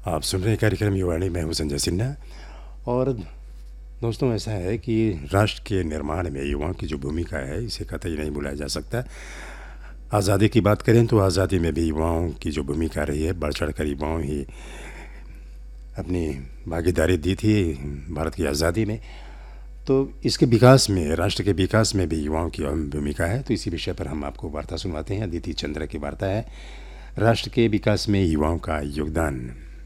आप सुन रहे हैं कार्यक्रम युवाणी, मैं हूं संजय सिन्हा। और दोस्तों, ऐसा है कि राष्ट्र के निर्माण में युवाओं की जो भूमिका है इसे कतई नहीं भुलाया जा सकता। आज़ादी की बात करें तो आज़ादी में भी युवाओं की जो भूमिका रही है, बढ़ चढ़ कर युवाओं ही अपनी भागीदारी दी थी भारत की आज़ादी में। तो इसके विकास में, राष्ट्र के विकास में भी युवाओं की अहम भूमिका है। तो इसी विषय पर हम आपको वार्ता सुनवाते हैं। अदिति चंद्र की वार्ता है, राष्ट्र के विकास में युवाओं का योगदान।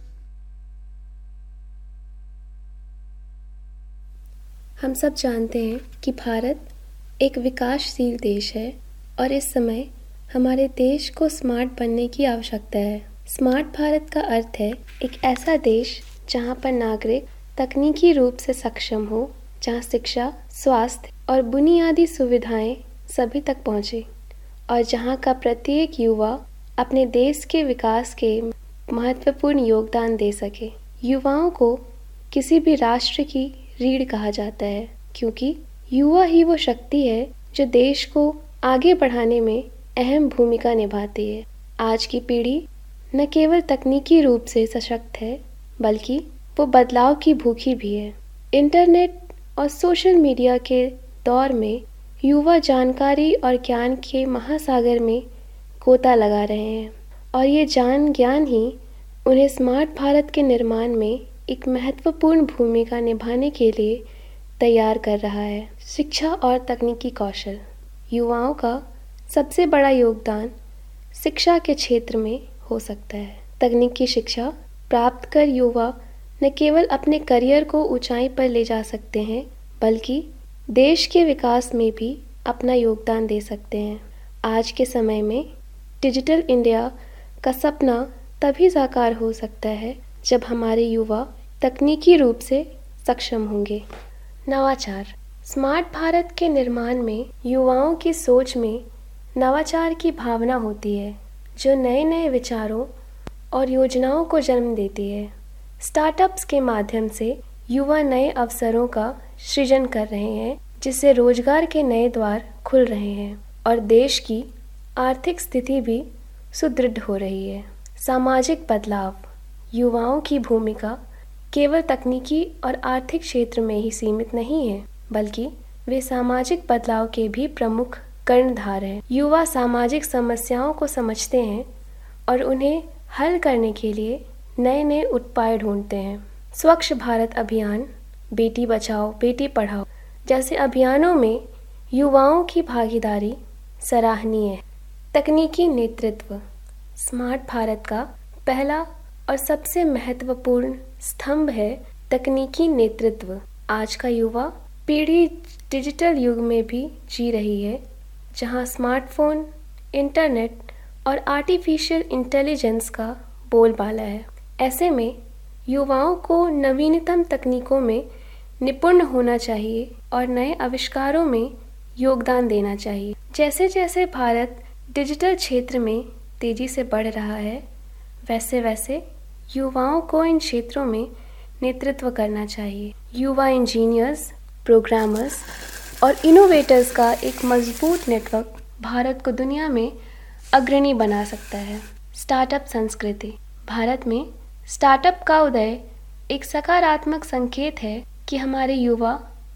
हम सब जानते हैं कि भारत एक विकासशील देश है और इस समय हमारे देश को स्मार्ट बनने की आवश्यकता है। स्मार्ट भारत का अर्थ है एक ऐसा देश जहां पर नागरिक तकनीकी रूप से सक्षम हो, जहां शिक्षा, स्वास्थ्य और बुनियादी सुविधाएं सभी तक पहुंचे और जहां का प्रत्येक युवा अपने देश के विकास के महत्वपूर्ण योगदान दे सके। युवाओं को किसी भी राष्ट्र की रीढ़ कहा जाता है, क्योंकि युवा ही वो शक्ति है जो देश को आगे बढ़ाने में अहम भूमिका निभाती है। आज की पीढ़ी न केवल तकनीकी रूप से सशक्त है, बल्कि वो बदलाव की भूखी भी है। इंटरनेट और सोशल मीडिया के दौर में युवा जानकारी और ज्ञान के महासागर में गोता लगा रहे हैं और ये ज्ञान ही उन्हें स्मार्ट भारत के निर्माण में एक महत्वपूर्ण भूमिका निभाने के लिए तैयार कर रहा है। शिक्षा और तकनीकी कौशल। युवाओं का सबसे बड़ा योगदान शिक्षा के क्षेत्र में हो सकता है। तकनीकी शिक्षा प्राप्त कर युवा न केवल अपने करियर को ऊंचाई पर ले जा सकते हैं, बल्कि देश के विकास में भी अपना योगदान दे सकते हैं। आज के समय में डिजिटल इंडिया का सपना तभी साकार हो सकता है जब हमारे युवा तकनीकी रूप से सक्षम होंगे। नवाचार। स्मार्ट भारत के निर्माण में युवाओं की सोच में नवाचार की भावना होती है, जो नए नए विचारों और योजनाओं को जन्म देती है। स्टार्टअप्स के माध्यम से युवा नए अवसरों का सृजन कर रहे हैं, जिससे रोजगार के नए द्वार खुल रहे हैं और देश की आर्थिक स्थिति भी सुदृढ़ हो रही है। सामाजिक बदलाव। युवाओं की भूमिका केवल तकनीकी और आर्थिक क्षेत्र में ही सीमित नहीं है, बल्कि वे सामाजिक बदलाव के भी प्रमुख कर्णधार हैं। युवा सामाजिक समस्याओं को समझते हैं और उन्हें हल करने के लिए नए नए उपाय ढूंढते हैं। स्वच्छ भारत अभियान, बेटी बचाओ बेटी पढ़ाओ जैसे अभियानों में युवाओं की भागीदारी सराहनीय है। तकनीकी नेतृत्व। स्मार्ट भारत का पहला और सबसे महत्वपूर्ण स्तंभ है तकनीकी नेतृत्व। आज का युवा पीढ़ी डिजिटल युग में भी जी रही है, जहां स्मार्टफोन, इंटरनेट और आर्टिफिशियल इंटेलिजेंस का बोलबाला है। ऐसे में युवाओं को नवीनतम तकनीकों में निपुण होना चाहिए और नए आविष्कारों में योगदान देना चाहिए। जैसे जैसे भारत डिजिटल क्षेत्र में तेजी से बढ़ रहा है, वैसे वैसे युवाओं को इन क्षेत्रों में नेतृत्व करना चाहिए। युवा इंजीनियर्स, प्रोग्रामर्स और इनोवेटर्स का एक मजबूत नेटवर्क भारत को दुनिया में अग्रणी बना सकता है। स्टार्टअप संस्कृति। भारत में स्टार्टअप का उदय एक सकारात्मक संकेत है कि हमारे युवा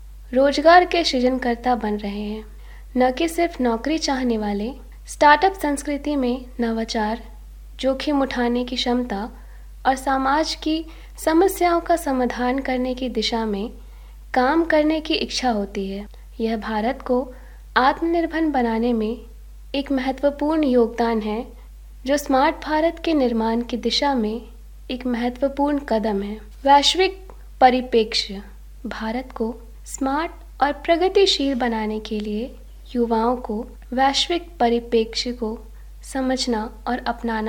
रोजगार के सृजनकर्ता बन रहे हैं, न कि सिर्फ नौकरी चाहने वाले। स्टार्टअप संस्कृति में नवाचार, जोखिम उठाने की क्षमता और समाज की समस्याओं का समाधान करने की दिशा में काम करने की इच्छा होती है। यह भारत को आत्मनिर्भर बनाने में एक महत्वपूर्ण योगदान है, जो स्मार्ट भारत के निर्माण की दिशा में एक महत्वपूर्ण कदम है। वैश्विक परिप्रेक्ष्य। भारत को स्मार्ट और प्रगतिशील बनाने के लिए युवाओं को वैश्विक परिप्रेक्ष्य को समझना और अपनाना